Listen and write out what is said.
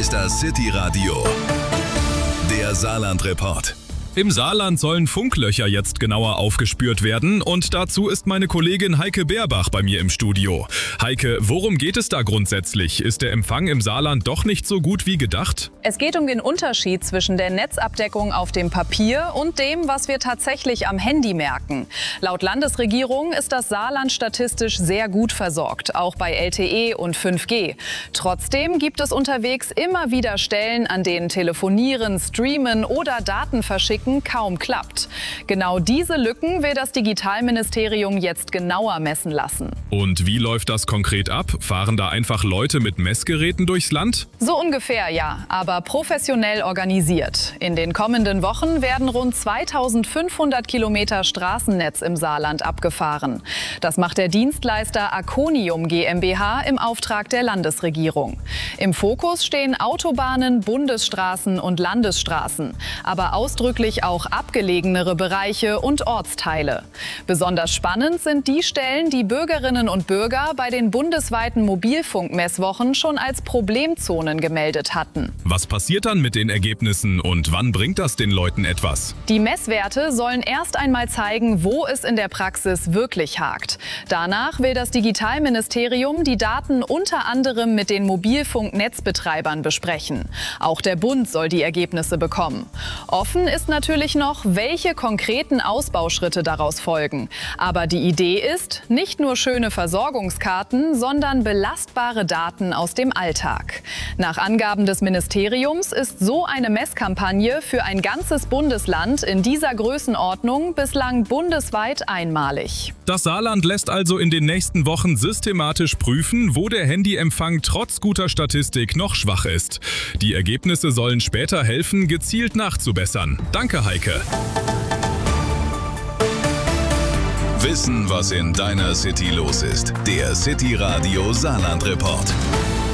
ist das City Radio. Der Saarland-Report. Im Saarland sollen Funklöcher jetzt genauer aufgespürt werden und dazu ist meine Kollegin Heike Beerbach bei mir im Studio. Heike, worum geht es da grundsätzlich? Ist der Empfang im Saarland doch nicht so gut wie gedacht? Es geht um den Unterschied zwischen der Netzabdeckung auf dem Papier und dem, was wir tatsächlich am Handy merken. Laut Landesregierung ist das Saarland statistisch sehr gut versorgt, auch bei LTE und 5G. Trotzdem gibt es unterwegs immer wieder Stellen, an denen Telefonieren, Streamen oder Daten verschicken kaum klappt. Genau diese Lücken will das Digitalministerium jetzt genauer messen lassen. Und wie läuft das konkret ab? Fahren da einfach Leute mit Messgeräten durchs Land? So ungefähr, ja, aber professionell organisiert. In den kommenden Wochen werden rund 2500 Kilometer Straßennetz im Saarland abgefahren. Das macht der Dienstleister Aconium GmbH im Auftrag der Landesregierung. Im Fokus stehen Autobahnen, Bundesstraßen und Landesstraßen, aber ausdrücklich auch abgelegenere Bereiche und Ortsteile. Besonders spannend sind die Stellen, die Bürgerinnen und Bürger bei den bundesweiten Mobilfunkmesswochen schon als Problemzonen gemeldet hatten. Was passiert dann mit den Ergebnissen und wann bringt das den Leuten etwas? Die Messwerte sollen erst einmal zeigen, wo es in der Praxis wirklich hakt. Danach will das Digitalministerium die Daten unter anderem mit den Mobilfunknetzbetreibern besprechen. Auch der Bund soll die Ergebnisse bekommen. Offen ist natürlich noch, welche konkreten Ausbauschritte daraus folgen. Aber die Idee ist, nicht nur schöne Versorgungskarten, sondern belastbare Daten aus dem Alltag. Nach Angaben des Ministeriums ist so eine Messkampagne für ein ganzes Bundesland in dieser Größenordnung bislang bundesweit einmalig. Das Saarland lässt also in den nächsten Wochen systematisch prüfen, wo der Handyempfang trotz guter Statistik noch schwach ist. Die Ergebnisse sollen später helfen, gezielt nachzubessern. Danke, Heike. Wissen, was in deiner City los ist. Der City Radio Saarland-Report.